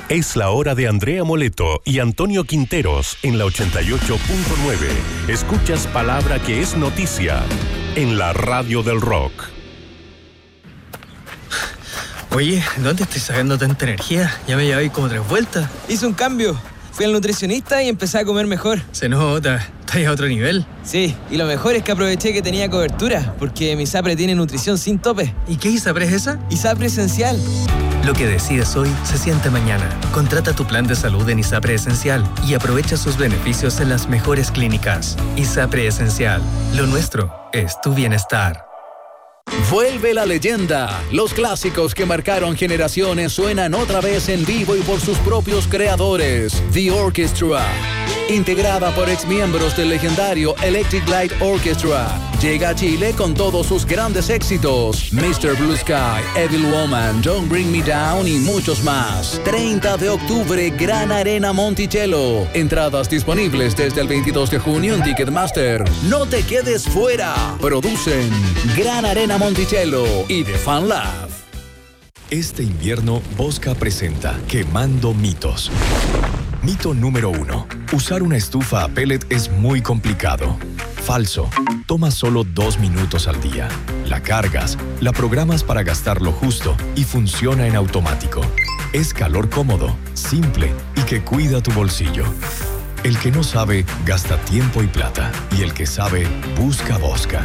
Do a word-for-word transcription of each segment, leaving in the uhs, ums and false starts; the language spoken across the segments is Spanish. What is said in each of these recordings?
Es la hora de Andrea Moleto y Antonio Quinteros en la ochenta y ocho punto nueve. Escuchas palabra que es noticia en la radio del rock. Oye, ¿dónde estoy sacando tanta energía? Ya me llevé como tres vueltas. Hice un cambio. Fui al nutricionista y empecé a comer mejor. Se nota, estás a otro nivel. Sí, y lo mejor es que aproveché que tenía cobertura, porque mi ISAPRE tiene nutrición sin tope. ¿Y qué ISAPRE es esa? ISAPRE Esencial. Lo que decides hoy se siente mañana. Contrata tu plan de salud en ISAPRE Esencial y aprovecha sus beneficios en las mejores clínicas. ISAPRE Esencial. Lo nuestro es tu bienestar. Vuelve la leyenda. Los clásicos que marcaron generaciones suenan otra vez en vivo y por sus propios creadores. The Orchestra, integrada por exmiembros del legendario Electric Light Orchestra, llega a Chile con todos sus grandes éxitos: mister Blue Sky, Evil Woman, Don't Bring Me Down y muchos más. treinta de octubre, Gran Arena Monticello. Entradas disponibles desde el veintidós de junio en Ticketmaster. No te quedes fuera. Producen Gran Arena Monticello y The Fan Lab. Este invierno, Bosca presenta Quemando Mitos. Mito número uno. Usar una estufa a pellet es muy complicado. Falso. Toma solo dos minutos al día. La cargas, la programas para gastar lo justo y funciona en automático. Es calor cómodo, simple y que cuida tu bolsillo. El que no sabe, gasta tiempo y plata. Y el que sabe, busca Bosca.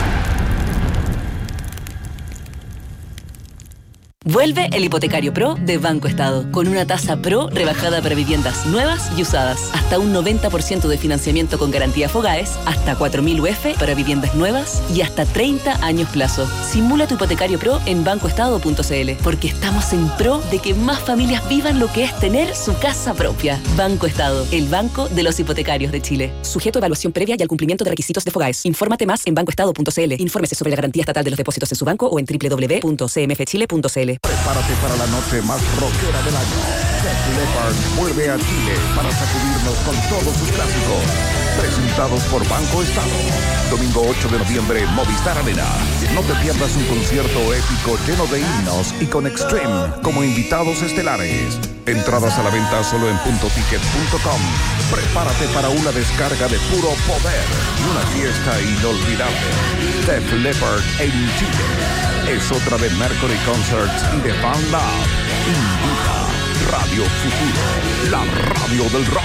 Vuelve el Hipotecario Pro de Banco Estado, con una tasa Pro rebajada para viviendas nuevas y usadas. Hasta un noventa por ciento de financiamiento con garantía Fogaes, hasta cuatro mil U F para viviendas nuevas y hasta treinta años plazo. Simula tu Hipotecario Pro en banco estado punto c l, porque estamos en pro de que más familias vivan lo que es tener su casa propia. Banco Estado, el banco de los hipotecarios de Chile. Sujeto a evaluación previa y al cumplimiento de requisitos de Fogaes. Infórmate más en banco estado punto c l. Infórmese sobre la garantía estatal de los depósitos en su banco o en doble u doble u doble u punto c m f chile punto c l. Prepárate para la noche más rockera del año. Def Leppard vuelve a Chile para sacudirnos con todos sus clásicos. Presentados por Banco Estado. Domingo ocho de noviembre, Movistar Arena. No te pierdas un concierto épico lleno de himnos y con Extreme como invitados estelares. Entradas a la venta solo en punto ticket punto com. Prepárate para una descarga de puro poder y una fiesta inolvidable. Def Leppard en Chile. Es otra de Mercury Concerts y de Fan Lab. Invita Radio Futuro, la radio del rock.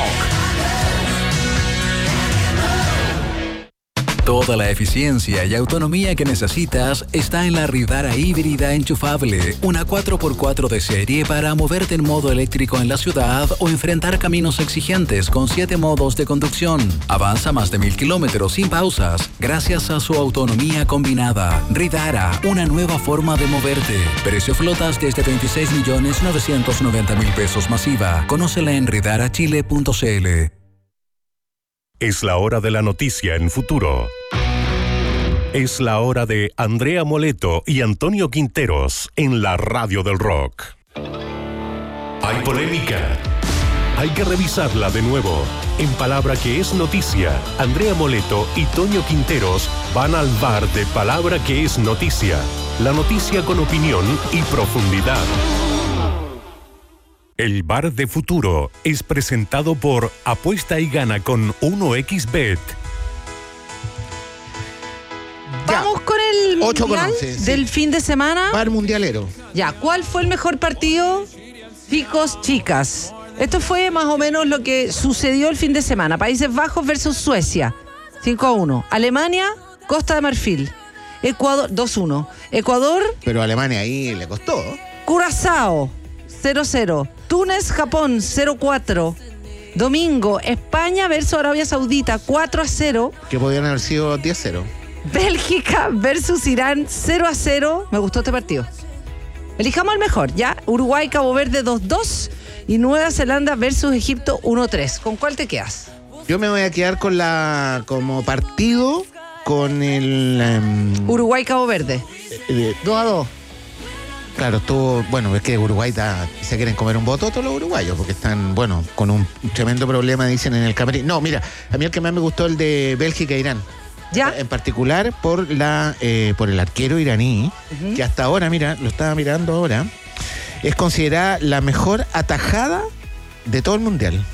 Toda la eficiencia y autonomía que necesitas está en la Ridara híbrida enchufable, una cuatro por cuatro de serie para moverte en modo eléctrico en la ciudad o enfrentar caminos exigentes con siete modos de conducción. Avanza más de mil kilómetros sin pausas gracias a su autonomía combinada. Ridara, una nueva forma de moverte. Precio flotas desde veintiséis millones novecientos noventa mil pesos masiva. Conócela en ridara chile punto c l. Es la hora de la noticia en Futuro. Es la hora de Andrea Moleto y Antonio Quinteros en la radio del rock. Hay polémica. Hay que revisarla de nuevo. En palabra que es noticia, Andrea Moleto y Toño Quinteros van al bar de palabra que es noticia. La noticia con opinión y profundidad. El Bar de Futuro es presentado por Apuesta y Gana con uno equis bet. Vamos con el ocho mundial con once, sí. del fin de semana. Bar mundialero. Ya, ¿cuál fue el mejor partido? Chicos, chicas. Esto fue más o menos lo que sucedió el fin de semana. Países Bajos versus Suecia, cinco a uno. Alemania, Costa de Marfil. Ecuador, dos a uno. Ecuador. Pero a Alemania ahí le costó. Curazao, cero a cero. Túnez, Japón, cero a cuatro. Domingo, España versus Arabia Saudita, cuatro a cero. Que podrían haber sido diez a cero. Bélgica versus Irán, cero a cero. Me gustó este partido. Elijamos el mejor, ¿ya? Uruguay, Cabo Verde, dos a dos. Y Nueva Zelanda versus Egipto, uno a tres. ¿Con cuál te quedas? Yo me voy a quedar con la como partido con el... Um, Uruguay, Cabo Verde. Eh, dos a dos. Claro, estuvo... Bueno, es que Uruguay da, se quieren comer un voto todos los uruguayos, porque están, bueno, con un tremendo problema, dicen, en el camerino. No, mira, a mí el que más me gustó el de Bélgica e Irán. ¿Ya? En particular por la eh, por el arquero iraní, uh-huh. que hasta ahora, mira, lo estaba mirando ahora, es considerada la mejor atajada de todo el mundial.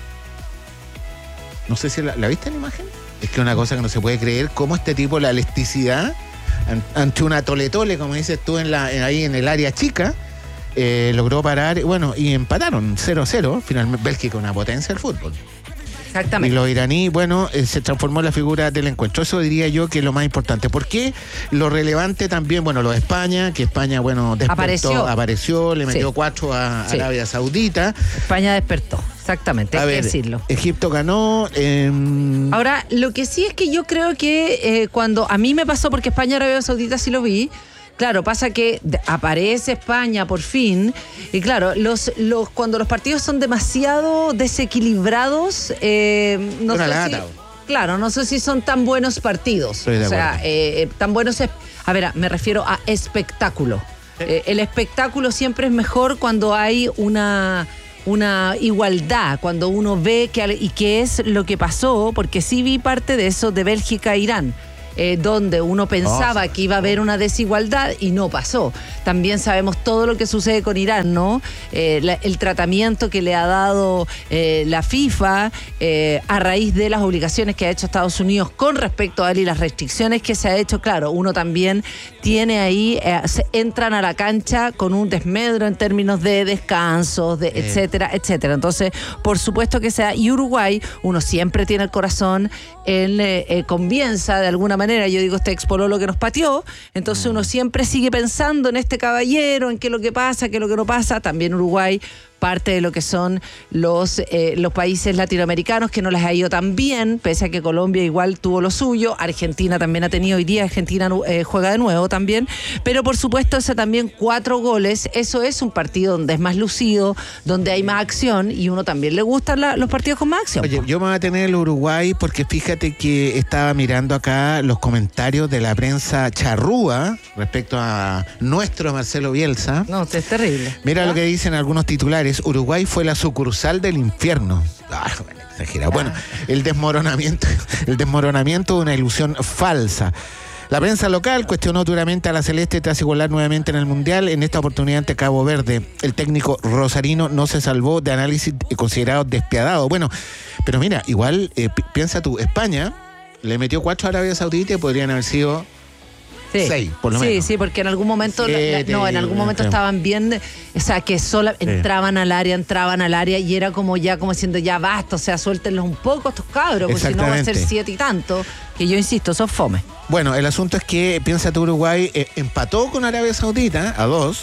No sé si la, ¿la viste en la imagen? Es que es una cosa que no se puede creer, cómo este tipo, la elasticidad ante una tole-tole, como dices tú, en la, en, ahí en el área chica, eh, logró parar, bueno, y empataron cero a cero, finalmente Bélgica, una potencia del fútbol. Exactamente. Y los iraníes, bueno, eh, se transformó en la figura del encuentro. Eso diría yo que es lo más importante. ¿Por qué? Lo relevante también, bueno, lo de España, que España, bueno, despertó, apareció, apareció le metió sí. cuatro a sí. Arabia Saudita. España despertó, exactamente, hay a que ver, decirlo. Egipto ganó. Eh... Ahora, lo que sí es que yo creo que eh, cuando a mí me pasó, porque España Arabia Saudita sí lo vi. Claro, pasa que aparece España por fin, y claro, los, los cuando los partidos son demasiado desequilibrados, eh, no sé si, claro, no sé si son tan buenos partidos. O sea, eh, tan buenos, a ver, me refiero a espectáculo. Sí. Eh, el espectáculo siempre es mejor cuando hay una... una igualdad, cuando uno ve que y qué es lo que pasó, porque sí vi parte de eso de Bélgica e Irán. Eh, donde uno pensaba oh, que iba a haber una desigualdad y no pasó. También sabemos todo lo que sucede con Irán, ¿no? Eh, la, el tratamiento que le ha dado eh, la FIFA eh, a raíz de las obligaciones que ha hecho Estados Unidos con respecto a él y las restricciones que se ha hecho. Claro, uno también tiene ahí, eh, se entran a la cancha con un desmedro en términos de descansos, de eh. etcétera, etcétera. Entonces, por supuesto que sea. Y Uruguay, uno siempre tiene el corazón en eh, eh, Convienza, de alguna manera. Yo digo, este expololo que nos pateó, entonces uno siempre sigue pensando en este caballero, en qué es lo que pasa, qué es lo que no pasa. También Uruguay, parte de lo que son los, eh, los países latinoamericanos, que no les ha ido tan bien, pese a que Colombia igual tuvo lo suyo. Argentina también ha tenido, hoy día Argentina eh, juega de nuevo también, pero por supuesto ese también cuatro goles, eso es un partido donde es más lucido, donde hay más acción, y uno también le gustan la, los partidos con más acción. Oye, yo me voy a tener el Uruguay porque fíjate que estaba mirando acá los comentarios de la prensa charrúa respecto a nuestro Marcelo Bielsa. No, es terrible. Mira, ¿no?, lo que dicen algunos titulares. Uruguay fue la sucursal del infierno. Ah, bueno, exagerado. Bueno, el desmoronamiento, el desmoronamiento de una ilusión falsa. La prensa local cuestionó duramente a la Celeste tras igualar nuevamente en el Mundial, en esta oportunidad ante Cabo Verde. El técnico rosarino no se salvó de análisis considerados despiadados. Bueno, pero mira, igual, eh, piensa tú, España le metió cuatro a Arabia Saudita y podrían haber sido Sí. seis, por lo sí, menos. Sí, porque en algún momento, Siete, la, no, en algún momento estaban bien, o sea, que solo sí. entraban al área, entraban al área y era como ya, como diciendo, ya basta, o sea, suéltenlos un poco estos cabros, porque si no va a ser siete y tanto, que yo insisto, son fome. Bueno, el asunto es que, piensa tú, Uruguay eh, empató con Arabia Saudita a dos,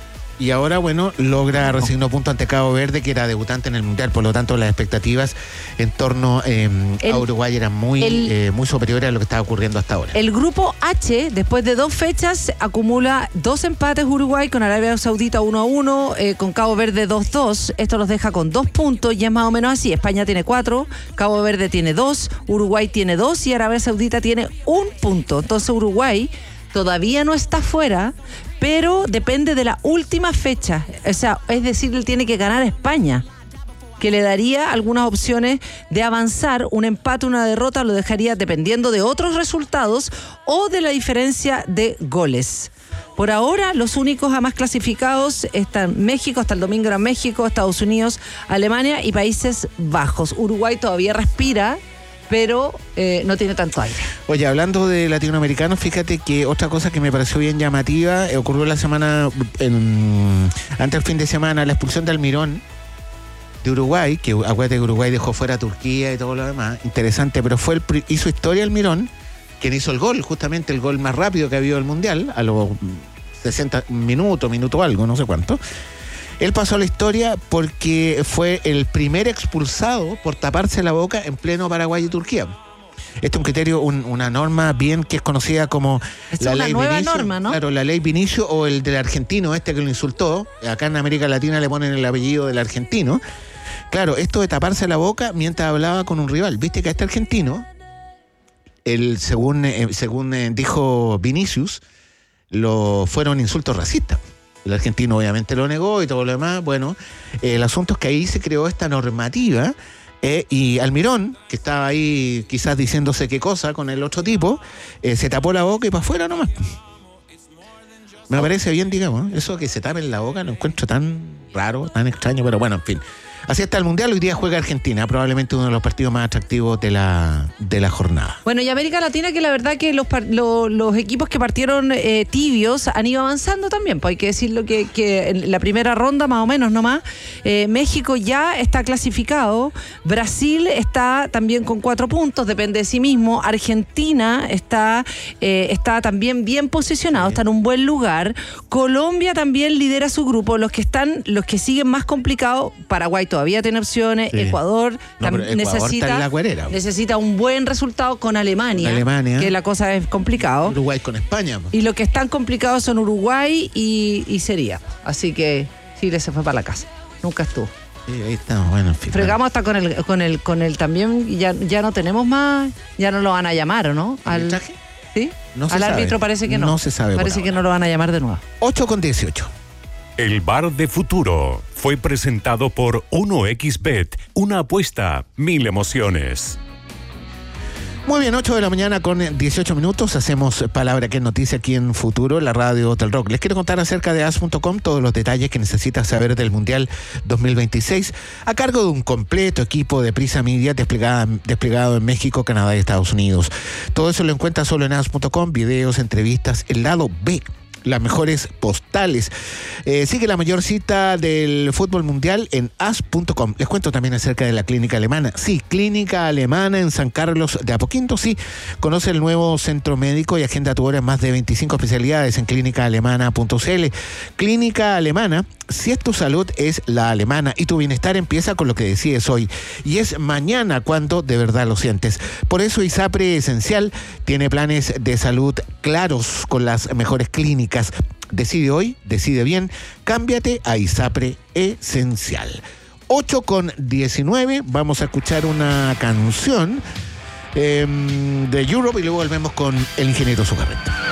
y ahora, bueno, logra resignar puntos ante Cabo Verde, que era debutante en el Mundial. Por lo tanto, las expectativas en torno eh, el, a Uruguay eran muy, el, eh, muy superiores a lo que estaba ocurriendo hasta ahora. El grupo H, después de dos fechas, acumula dos empates Uruguay, con Arabia Saudita uno a uno, eh, con Cabo Verde dos dos. Esto los deja con dos puntos y es más o menos así. España tiene cuatro, Cabo Verde tiene dos, Uruguay tiene dos y Arabia Saudita tiene un punto. Entonces Uruguay todavía no está fuera, pero depende de la última fecha. O sea, es decir, él tiene que ganar a España, que le daría algunas opciones de avanzar. Un empate, una derrota lo dejaría dependiendo de otros resultados o de la diferencia de goles. Por ahora, los únicos jamás clasificados están México, hasta el domingo era México, Estados Unidos, Alemania y Países Bajos. Uruguay todavía respira, pero eh, no tiene tanto aire. Oye, hablando de latinoamericanos, fíjate que otra cosa que me pareció bien llamativa, eh, ocurrió la semana, en, antes del fin de semana, la expulsión de Almirón de Uruguay, que acuérdate que Uruguay dejó fuera a Turquía y todo lo demás, interesante, pero fue el, hizo historia Almirón, quien hizo el gol, justamente el gol más rápido que ha habido del Mundial, a los sesenta minutos, minuto algo, no sé cuánto. Él pasó a la historia porque fue el primer expulsado por taparse la boca en pleno Paraguay y Turquía. Este es un criterio, un, una norma bien que es conocida como es la una ley nueva Vinicio, norma, ¿no? Claro, la ley Vinicio o el del argentino este que lo insultó. Acá en América Latina le ponen el apellido del argentino. Claro, esto de taparse la boca mientras hablaba con un rival. Viste que a este argentino, el, según, eh, según eh, dijo Vinicius, lo fueron insultos racistas. El argentino obviamente lo negó y todo lo demás. Bueno, eh, el asunto es que ahí se creó esta normativa eh, y Almirón, que estaba ahí quizás diciéndose qué cosa con el otro tipo, eh, se tapó la boca y para afuera nomás. Me parece bien, digamos. Eso que se tapen la boca lo encuentro tan raro, tan extraño, pero bueno, en fin. Así está el Mundial. Hoy día juega Argentina, probablemente uno de los partidos más atractivos de la, de la jornada. Bueno, y América Latina, que la verdad que los, los, los equipos que partieron eh, tibios han ido avanzando también. Pues hay que decirlo que, que en la primera ronda, más o menos nomás, eh, México ya está clasificado. Brasil está también con cuatro puntos, depende de sí mismo. Argentina está, eh, está también bien posicionado, sí. Está en un buen lugar. Colombia también lidera su grupo. Los que están, los que siguen más complicados, Paraguay todavía tiene opciones, sí. Ecuador, no, Ecuador necesita, está en la cuerera, necesita un buen resultado con Alemania, con Alemania, que la cosa es complicado. Uruguay con España. Y los que están complicados son Uruguay y, y Serbia. Así que Chile se fue para la casa. Nunca estuvo. Sí, ahí estamos, bueno, en fin. Fregamos hasta con el, con el, con el también, ya, ya no tenemos más, ya no lo van a llamar, ¿o no? Al traje? ¿Sí? No se Al sabe. árbitro parece que no. No se sabe. Parece que no lo van a llamar de nuevo. ocho con dieciocho. El Bar de Futuro fue presentado por uno equis bet, una apuesta, mil emociones. Muy bien, ocho de la mañana con dieciocho minutos. Hacemos Palabra que es noticia aquí en Futuro, la radio del rock. Les quiero contar acerca de as punto com todos los detalles que necesitas saber del Mundial dos mil veintiséis, a cargo de un completo equipo de Prisa Media desplegada, desplegado en México, Canadá y Estados Unidos. Todo eso lo encuentras solo en as punto com, videos, entrevistas, el lado B, las mejores postales. Eh, sigue la mayor cita del fútbol mundial en as punto com. Les cuento también acerca de la clínica alemana. Sí, clínica alemana en San Carlos de Apoquindo. Sí, conoce el nuevo centro médico y agenda tu hora en más de veinticinco especialidades en clínica alemana punto c l. Clínica Alemana, si es tu salud, es la alemana y tu bienestar empieza con lo que decides hoy. Y es mañana cuando de verdad lo sientes. Por eso ISAPRE Esencial tiene planes de salud claros con las mejores clínicas. Decide hoy, decide bien, cámbiate a ISAPRE Esencial. ocho con diecinueve, vamos a escuchar una canción eh, de Europe y luego volvemos con el ingeniero Zucarreta.